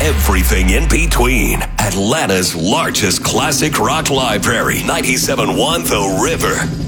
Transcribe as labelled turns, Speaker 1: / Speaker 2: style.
Speaker 1: everything in between. Atlanta's largest classic rock library, 97.1 The River.